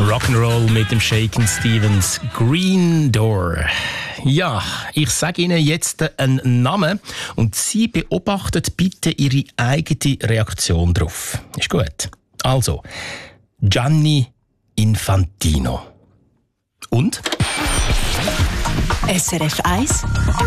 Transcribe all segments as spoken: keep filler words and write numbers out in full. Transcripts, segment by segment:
Rock'n'Roll mit dem Shakin' Stevens, Green Door. Ja, ich sage Ihnen jetzt einen Namen und Sie beobachten bitte Ihre eigene Reaktion darauf. Ist gut. Also, Gianni Infantino. Und? S R F eins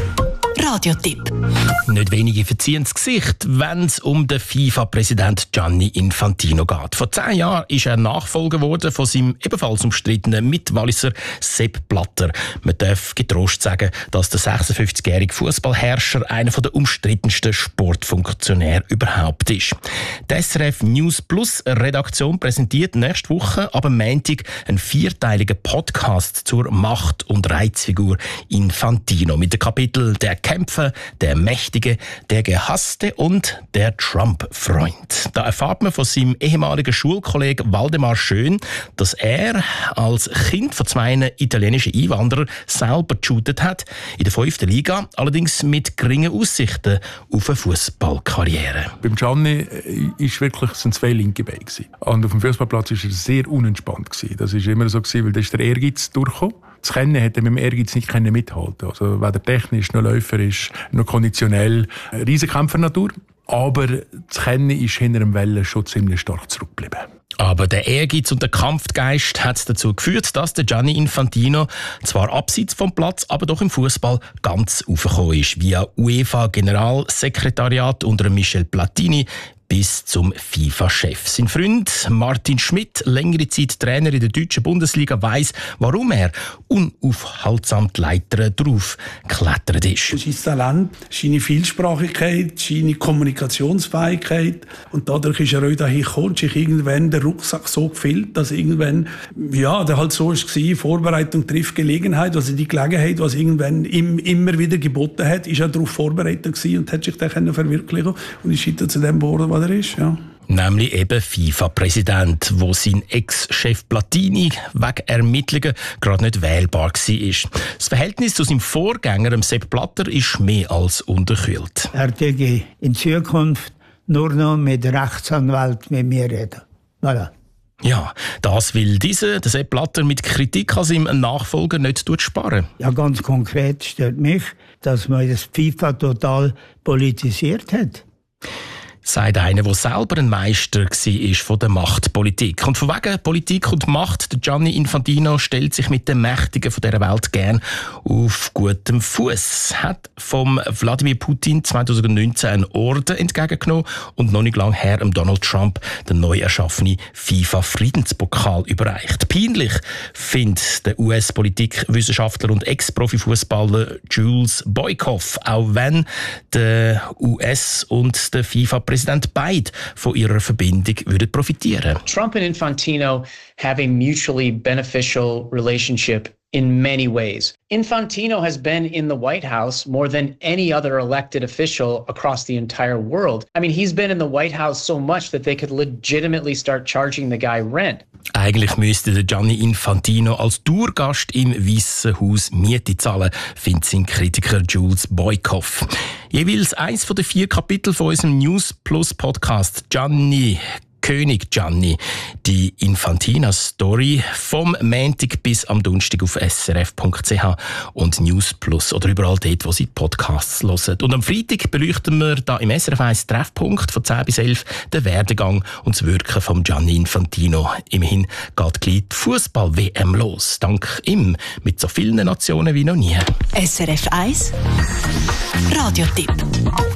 Radiotipp. Nicht wenige verziehen das Gesicht, wenn es um den FIFA-Präsident Gianni Infantino geht. Vor zehn Jahren ist er Nachfolger geworden von seinem ebenfalls umstrittenen Mitwalliser Sepp Blatter. Man darf getrost sagen, dass der sechsundfünfzigjährige Fußballherrscher einer der umstrittensten Sportfunktionäre überhaupt ist. Die S R F News Plus Redaktion präsentiert nächste Woche ab Montag einen vierteiligen Podcast zur Macht- und Reizfigur Infantino mit dem Kapitel «Der Kämpfer, der Mächtige, der Gehasste und der Trump-Freund». Da erfahrt man von seinem ehemaligen Schulkollegen Waldemar Schön, dass er als Kind von zwei italienischen Einwanderern selber geshootet hat, in der fünften Liga, allerdings mit geringen Aussichten auf eine Fußballkarriere. Beim Gianni ist wirklich, sind zwei linke Beine. Und auf dem Fußballplatz war er sehr unentspannt. Das war immer so, weil da ist der Ehrgeiz durchgekommen. Das Kennen hätte er mit dem Ehrgeiz nicht mithalten. Also weder technisch, noch läuferisch, noch konditionell. Riesenkämpfer-Natur. Aber das Kennen ist hinter dem Wellen schon ziemlich stark zurückgeblieben. Aber der Ehrgeiz und der Kampfgeist hat dazu geführt, dass der Gianni Infantino zwar abseits vom Platz, aber doch im Fußball ganz aufgekommen ist. Via UEFA-Generalsekretariat unter Michel Platini bis zum FIFA-Chef. Sein Freund Martin Schmidt, längere Zeit Trainer in der deutschen Bundesliga, weiss, warum er unaufhaltsam die Leiter drauf geklettert ist. Sein Talent, seine Vielsprachigkeit, seine Kommunikationsfähigkeit. Und dadurch ist er auch dahin gekommen, sich irgendwann der Rucksack so gefüllt, dass irgendwann, ja, der halt so war, Vorbereitung trifft Gelegenheit, also die Gelegenheit, was irgendwann ihm immer wieder geboten hat, ist er darauf vorbereitet gewesen und hat sich dann verwirklichen und ist heute zu dem geworden, was er ist, ja. Nämlich eben FIFA-Präsident, wo sein Ex-Chef Platini wegen Ermittlungen gerade nicht wählbar war. Das Verhältnis zu seinem Vorgänger, Sepp Blatter, ist mehr als unterkühlt. Er würde in Zukunft nur noch mit Rechtsanwalt mit mir reden. Voilà. Ja, das will dieser, der Sepp Blatter, mit Kritik an seinem Nachfolger nicht sparen. Ja, ganz konkret stört mich, dass man das FIFA total politisiert hat. Sagt einer, der selber ein Meister war von der Machtpolitik. Und von wegen Politik und Macht, der Gianni Infantino stellt sich mit den Mächtigen von dieser Welt gern auf gutem Fuß. Hat vom Wladimir Putin zweitausendneunzehn einen Orden entgegengenommen und noch nicht lange her dem Donald Trump den neu erschaffenen FIFA-Friedenspokal überreicht. Peinlich findet der U S-Politikwissenschaftler und Ex-Profi-Fußballer Jules Boykoff, auch wenn der U S und der FIFA Präsident beide von ihrer Verbindung würden profitieren. Trump and Infantino have a mutually beneficial relationship in many ways. Infantino has been in the White House more than any other elected official across the entire world. I mean, he's been in the White House so much that they could legitimately start charging the guy rent. Eigentlich müsste der Gianni Infantino als Dauergast im Weißen Haus Miete zahlen, findet sein Kritiker Jules Boykoff. Jeweils eins von den vier Kapiteln von unserem News Plus Podcast Gianni König Gianni, die Infantina-Story vom Montag bis am Donnerstag auf s r f punkt c h und News Plus oder überall dort, wo Sie Podcasts hören. Und am Freitag beleuchten wir da im S R F eins Treffpunkt von zehn bis elf den Werdegang und das Wirken von Gianni Infantino. Immerhin geht gleich die Fußball-W M los. Dank ihm mit so vielen Nationen wie noch nie. S R F eins Radiotipp.